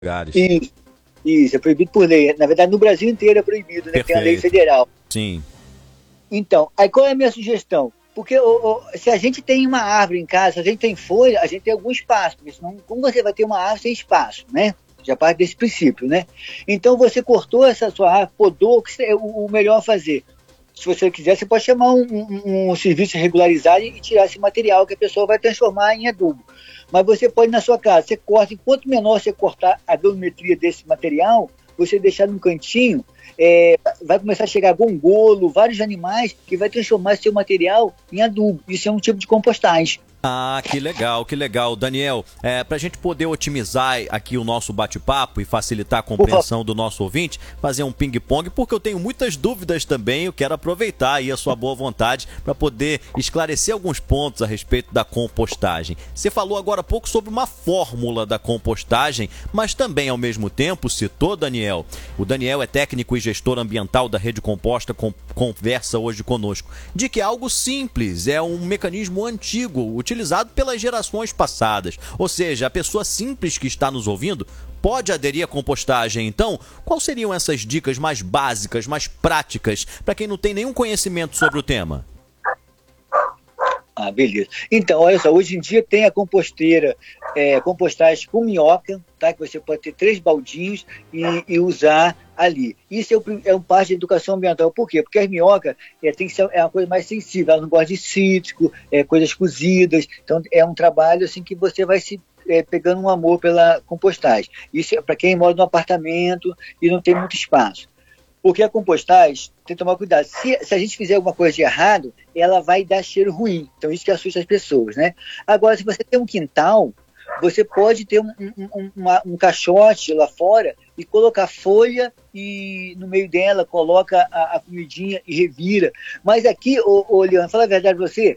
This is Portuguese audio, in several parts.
lugares. Isso, é proibido por lei. Na verdade, no Brasil inteiro é proibido, né? Perfeito. Tem a lei federal. Sim. Então, aí qual é a minha sugestão? Porque se a gente tem uma árvore em casa, se a gente tem folha, a gente tem algum espaço. Porque senão, como você vai ter uma árvore sem espaço, né? Já parte desse princípio, né? Então, você cortou essa sua árvore, podou, o melhor a fazer. Se você quiser, você pode chamar um serviço regularizado e tirar esse material que a pessoa vai transformar em adubo. Mas você pode, na sua casa, você corta, enquanto menor você cortar a volumetria desse material, você deixar num cantinho, vai começar a chegar gongolo, vários animais, que vai transformar esse seu material em adubo. Isso é um tipo de compostagem. Ah, que legal, Daniel. Para a gente poder otimizar aqui o nosso bate-papo e facilitar a compreensão do nosso ouvinte, fazer um ping-pong, porque eu tenho muitas dúvidas também. Eu quero aproveitar aí a sua boa vontade para poder esclarecer alguns pontos a respeito da compostagem. Você falou agora há pouco sobre uma fórmula da compostagem, mas também ao mesmo tempo citou, Daniel. O Daniel é técnico e gestor ambiental da Rede Composta, conversa hoje conosco, de que é algo simples, é um mecanismo antigo, utilizado pelas gerações passadas. Ou seja, a pessoa simples que está nos ouvindo pode aderir à compostagem. Então, quais seriam essas dicas mais básicas, mais práticas, para quem não tem nenhum conhecimento sobre o tema? Ah, beleza. Então, olha só, hoje em dia tem a composteira, compostagem com minhoca, tá? Que você pode ter 3 baldinhos e usar ali. Isso é um parte da educação ambiental. Por quê? Porque a minhoca tem que ser uma coisa mais sensível, ela não gosta de cítrico, coisas cozidas. Então, é um trabalho assim que você vai se pegando um amor pela compostagem. Isso é para quem mora num apartamento e não tem muito espaço. Porque a compostagem, tem que tomar cuidado. Se a gente fizer alguma coisa de errado, ela vai dar cheiro ruim. Então, isso que assusta as pessoas, né? Agora, se você tem um quintal, você pode ter um caixote lá fora e colocar folha e no meio dela coloca a comidinha e revira. Mas aqui, Leandro, fala a verdade pra você,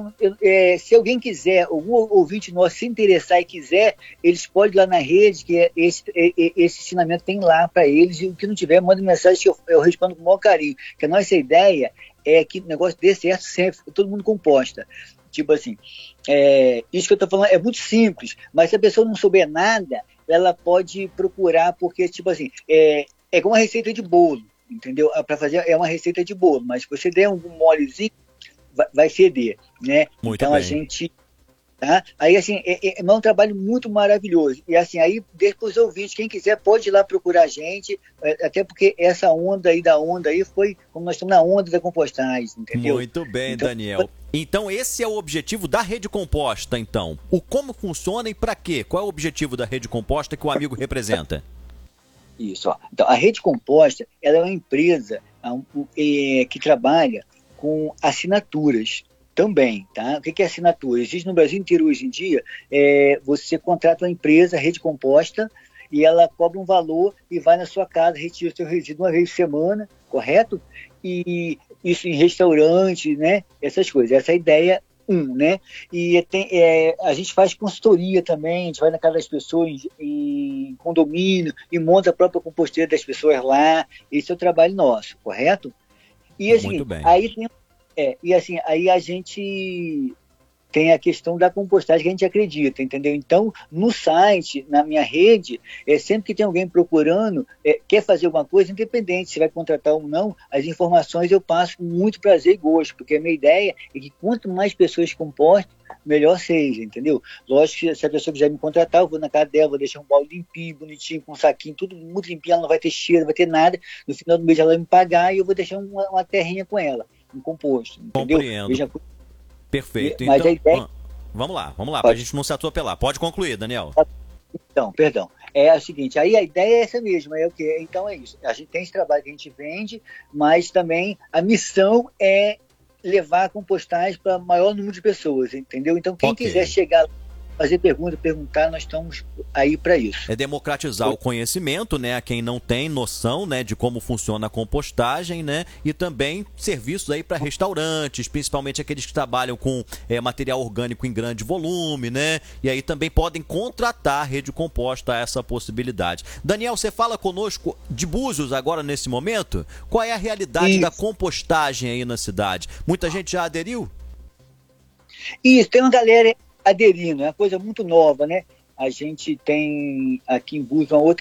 se alguém quiser, algum ouvinte nosso se interessar e quiser, eles podem ir lá na rede, que esse ensinamento tem lá para eles, e o que não tiver, manda mensagem que eu respondo com o maior carinho. Que a nossa ideia é que o negócio dê certo sempre, todo mundo composta. Tipo assim, isso que eu estou falando é muito simples, mas se a pessoa não souber nada, ela pode procurar, porque, tipo assim, é como uma receita de bolo, entendeu? Para fazer é uma receita de bolo, mas se você der um molezinho, vai feder, né? Muito então bem. A gente... Tá? Aí, assim, é um trabalho muito maravilhoso. E, assim, aí, depois os ouvintes, quem quiser pode ir lá procurar a gente, até porque essa onda aí foi como nós estamos na onda da compostagem, entendeu? Muito bem, então, Daniel. Então, esse é o objetivo da Rede Composta, então. O como funciona e para quê? Qual é o objetivo da Rede Composta que o amigo representa? Isso, ó. Então, a Rede Composta, ela é uma empresa que trabalha com assinaturas. Também, tá? O que é assinatura? Existe no Brasil inteiro hoje em dia, você contrata uma empresa, Rede Composta, e ela cobra um valor e vai na sua casa, retira o seu resíduo uma vez por semana, correto? E isso em restaurante, né? Essas coisas. Essa é a ideia né? E a gente faz consultoria também, a gente vai na casa das pessoas em condomínio e monta a própria composteira das pessoas lá. Esse é o trabalho nosso, correto? E assim, Muito bem. Aí a gente tem a questão da compostagem que a gente acredita, entendeu? Então, no site, na minha rede, sempre que tem alguém procurando, quer fazer alguma coisa, independente se vai contratar ou não, as informações eu passo com muito prazer e gosto, porque a minha ideia é que quanto mais pessoas compostem, melhor seja, entendeu? Lógico que se a pessoa quiser me contratar, eu vou na casa dela, vou deixar um balde limpinho, bonitinho, com um saquinho, tudo muito limpinho, ela não vai ter cheiro, não vai ter nada, no final do mês ela vai me pagar e eu vou deixar uma terrinha com ela, um composto, entendeu? Compreendo. Perfeito. Mas então, a ideia... vamos lá, para a gente não se atropelar. Pode concluir, Daniel. Então, perdão. É o seguinte, aí a ideia é essa mesma, então é isso. A gente tem esse trabalho que a gente vende, mas também a missão é levar a compostagem para o maior número de pessoas, entendeu? Então, quem quiser chegar, fazer pergunta, perguntar, nós estamos aí para isso. É democratizar o conhecimento, né, a quem não tem noção, né, de como funciona a compostagem, né, e também serviços aí para restaurantes, principalmente aqueles que trabalham com material orgânico em grande volume, né, e aí também podem contratar a Rede Composta a essa possibilidade. Daniel, você fala conosco de Búzios agora nesse momento? Qual é a realidade da compostagem aí na cidade? Muita gente já aderiu? Isso, tem uma galera aderindo, é uma coisa muito nova, né? a gente tem aqui em Búzios uma outra